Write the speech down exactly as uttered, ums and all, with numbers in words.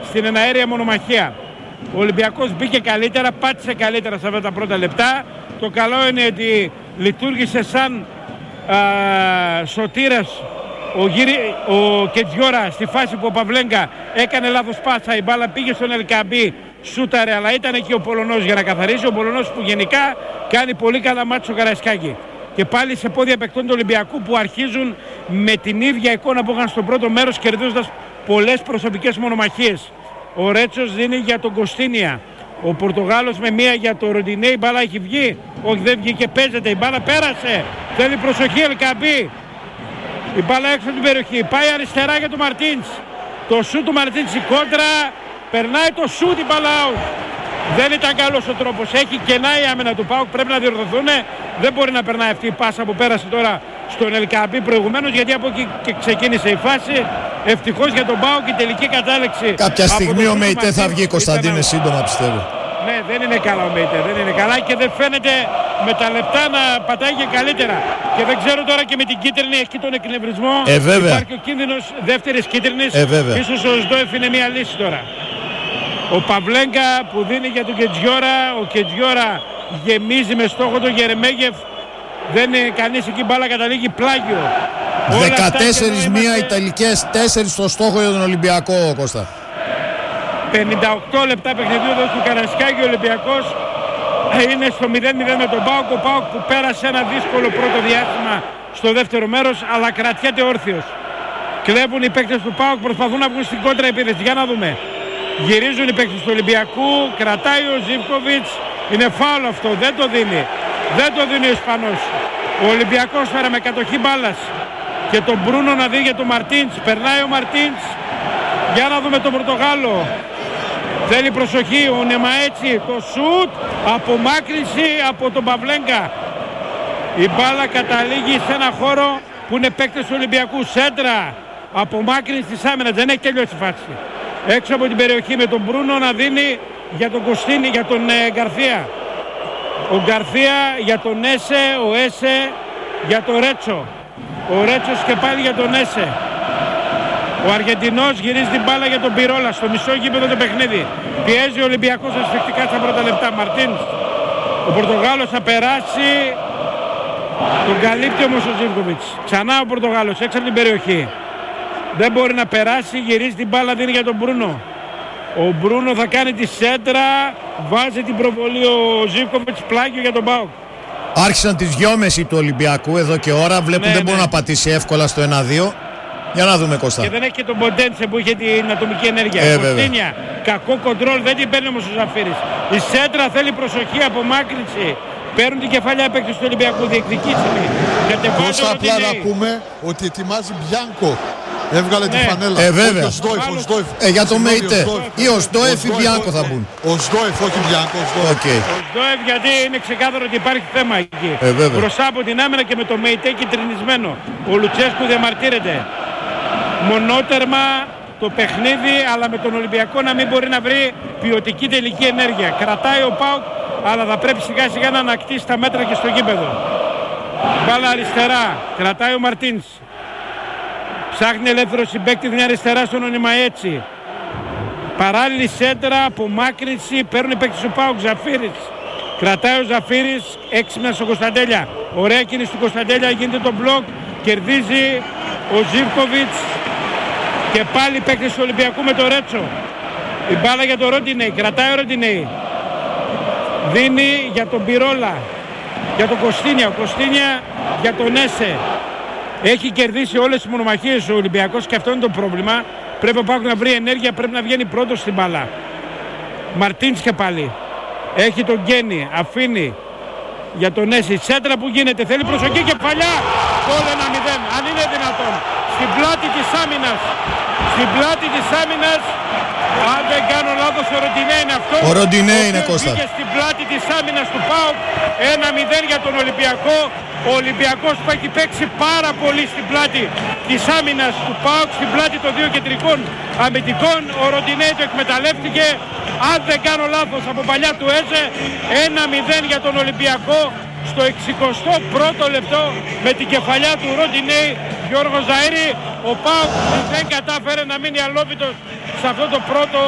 στην εναέρια μονομαχία. Ο Ολυμπιακός μπήκε καλύτερα, πάτησε καλύτερα σε αυτά τα πρώτα λεπτά. Το καλό είναι ότι λειτουργήσε σαν α, σωτήρας ο, Γύρι, ο Κετζιόρα στη φάση που ο Παυλέγκα έκανε λάθος πάσα. Η μπάλα πήγε στον Ελκαμπή, σούταρε, αλλά ήταν εκεί ο Πολωνός για να καθαρίσει. Ο Πολωνός που γενικά κάνει πολύ καλά μάτι στο Καραϊσκάκι. Και πάλι σε πόδια παικτών του Ολυμπιακού που αρχίζουν με την ίδια εικόνα που είχαν στο πρώτο μέρος, κερδίζοντας πολλές προσωπικές μονομαχίες. Ο Ρέτσος δίνει για τον Κωστίνια. Ο Πορτογάλος με μία για το Ροντινέ. Η μπάλα έχει βγει. Όχι, δεν βγήκε, παίζεται. Η μπάλα πέρασε. Θέλει προσοχή Ελκαμπή. Η μπάλα έξω από την περιοχή. Πάει αριστερά για τον Μαρτίνς. Το σούτ του Μαρτίνς, η κόντρα. Περνάει το σούτ, η μπάλα out. Δεν ήταν καλός ο τρόπος. Έχει κενά η άμυνα του ΠΑΟΚ. Πρέπει να διορθωθούν. Δεν μπορεί να περνάει αυτή η πάσα που πέρασε τώρα στον Ελκαμπή προηγουμένως, γιατί από εκεί και ξεκίνησε η φάση. Ευτυχώς για τον ΠΑΟΚ η τελική κατάληξη. Κάποια στιγμή ο Μεϊτέ θα βγει, Κωνσταντίνε, σύντομα πιστεύω. Ναι, δεν είναι καλά ο Μεϊτέ. Δεν είναι καλά και δεν φαίνεται με τα λεπτά να πατάει και καλύτερα. Και δεν ξέρω τώρα και με την κίτρινη, έχει τον εκνευρισμό. Ε, βέβαια. Υπάρχει ο κίνδυνος δεύτερης κίτρινης. Ε, βέβαια. Ίσως ο Σντόεφ είναι μια λύση τώρα. Ο Παυλέγκα που δίνει για τον Κετζιόρα. Ο Κετζιόρα γεμίζει με στόχο τον Γερεμέγεφ. Δεν είναι κανείς εκεί, μπάλα καταλήγει πλάγιο. δεκατέσσερις μία οι τελικές, τέσσερις στο στόχο για τον Ολυμπιακό, Κώστα. πενήντα οκτώ λεπτά παιχνιδιού εδώ του Καραϊσκάκη. Ο Ολυμπιακός είναι στο μηδέν μηδέν με τον ΠΑΟΚ. Ο ΠΑΟΚ που πέρασε ένα δύσκολο πρώτο διάστημα στο δεύτερο μέρος, αλλά κρατιέται όρθιος. Κλέβουν οι παίκτες του ΠΑΟΚ, προσπαθούν να βγουν στην κόντρα επίθεση. Για να δούμε. Γυρίζουν οι παίκτες του Ολυμπιακού, κρατάει ο Ζίβκοβιτς. Είναι φάουλ αυτό, δεν το δίνει. Δεν το δίνει ο Ισπανός. Ο Ολυμπιακός τώρα με κατοχή μπάλας. Και τον Μπρούνο να δει για τον Μαρτίνς. Περνάει ο Μαρτίνς. Για να δούμε τον Πορτογάλο. Θέλει προσοχή ο Νεμαέτσι. Το σουτ. Απομάκρυνση από τον Παυλέγκα. Η μπάλα καταλήγει σε ένα χώρο που είναι παίκτες του Ολυμπιακού. Σέντρα. Απομάκρυνση της άμυνας. Δεν έχει τελειώσει η φάση. Έξω από την περιοχή με τον Μπρούνο να δίνει για τον Κωστίνη, για τον ε, Γκαρθία. Ο Γκαρθία για τον Έσε, ο Έσε για τον Ρέτσο. Ο Ρέτσος και πάλι για τον Έσε. Ο Αργεντινός γυρίζει την μπάλα για τον Πιρόλα. Στο μισό γήπεδο το παιχνίδι. Πιέζει ο Ολυμπιακός ασφικτικά στα πρώτα λεπτά. Μαρτίνς. Ο Πορτογάλος θα περάσει. Τον καλύπτει όμως ο Ζίβκοβιτς. Ξανά ο Πορτογάλος έξω από την περιοχή. Δεν μπορεί να περάσει. Γυρίζει την μπάλα, δίνει για τον Μπρούνο. Ο Μπρούνο θα κάνει τη σέντρα. Βάζει την προβολή ο Ζίβκοβιτς, πλάγιο για τον ΠΑΟΚ. Άρχισαν τις δυόμιση του Ολυμπιακού εδώ και ώρα. Βλέπουν ναι, δεν ναι. μπορούν να πατήσει εύκολα στο ένα δύο. Για να δούμε, Κώστα. Και δεν έχει και τον Ποντένσε που είχε την ατομική ενέργεια. Ε, Κωστίνια, κακό κοντρόλ, δεν την παίρνει όμως ο Ζαφύρης. Η σέντρα θέλει προσοχή, απομάκρυνση. Παίρνουν την κεφαλιά παίκτες του Ολυμπιακού, διεκδικήσιμοι. Κώστα, απλά να πούμε ότι ετοιμάζει Μπιάνκο. Έβγαλε ναι. τη φανέλα. Ε, βέβαια. Ο Σντόεφ, ο Σντόεφ. Ε, για το Μεϊτέ. Ή ο Σντόεφ ή ο Μπιάνκο θα μπουν. Ο Σντόεφ, όχι Μπιάνκο. Okay. Ο Σντόεφ γιατί είναι ξεκάθαρο ότι υπάρχει θέμα εκεί. Ε, μπροστά από την άμυνα και με το Μεϊτέ κυτρινισμένο. Ο Λουτσέσκου διαμαρτύρεται. Μονότερμα το παιχνίδι, αλλά με τον Ολυμπιακό να μην μπορεί να βρει ποιοτική τελική ενέργεια. Κρατάει ο ΠΑΟΚ, αλλά θα πρέπει σιγά σιγά να ανακτήσει τα μέτρα και στο γήπεδο. Μπάλα αριστερά, κρατάει ο Μαρτίνς. Ψάχνει ελεύθερο συμπαίκτη μια αριστερά στον Ονιμαέτσι. Παράλληλη σέντρα, απομάκρυνση, παίρνουν οι παίκτες του ΠΑΟΚ. Ζαφύρης. Κρατάει ο Ζαφύρης, έξυπνα στον Κωνσταντέλια. Ωραία κίνηση του Κωνσταντέλια, γίνεται το μπλοκ, κερδίζει ο Ζίβκοβιτς. Και πάλι παίκτες του Ολυμπιακού με το Ρέτσο. Η μπάλα για τον Ροντινέι, κρατάει ο Ροντινέι. Δίνει για τον Πιρόλα, για τον Κωστίνια, ο Κωστίνια για τον Έσε. Έχει κερδίσει όλες τις μονομαχίες ο Ολυμπιακός και αυτό είναι το πρόβλημα. Πρέπει ο ΠΑΟΚ να βρει ενέργεια, πρέπει να βγαίνει πρώτος στην μπάλα. Μαρτίνς και πάλι. Έχει τον Γκένι, αφήνει για τον Έσε. Η σέντρα που γίνεται, θέλει προσοχή και παλιά. Γκολ ένα μηδέν, αν είναι δυνατόν. Στην πλάτη της άμυνας. Στην πλάτη της άμυνας. Αν δεν κάνω λάθος, ο Ροντινέ είναι αυτό. Ο Ροντινέ είναι, Κώστα. Βγήκε στην πλάτη της άμυνας του ΠΑΟΚ. ένα μηδέν για τον Ολυμπιακό. Ο Ολυμπιακός που έχει παίξει πάρα πολύ στην πλάτη της άμυνας του ΠΑΟΚ, στην πλάτη των δύο κεντρικών αμυντικών. Ο Ροντινέ το εκμεταλλεύτηκε. Αν δεν κάνω λάθος, από παλιά του Έζε. ένα μηδέν για τον Ολυμπιακό. Στο εξηκοστό πρώτο λεπτό με την κεφαλιά του Ροντινέι, Γιώργο Ζαΐρη. Ο ΠΑΟΚ δεν κατάφερε να μείνει αλόβητος σε αυτό το πρώτο